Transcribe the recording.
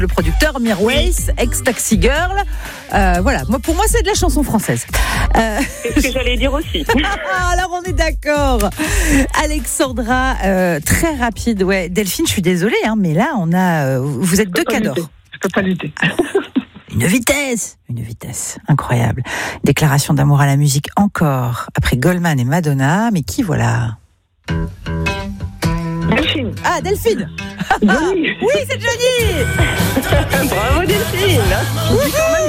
Le producteur Mirwais, ex-Taxi Girl. Voilà, pour moi, c'est de la chanson française. C'est ce que j'allais dire aussi. Alors, on est d'accord. Alexandra, très rapide. Ouais. Delphine, je suis désolée, mais là, vous êtes deux cadors. Je peux pas lutter. Une vitesse incroyable. Déclaration d'amour à la musique encore, après Goldman et Madonna, mais qui voilà? Delphine. Ah, Delphine. Oui, Oui, c'est Johnny. bravo Delphine.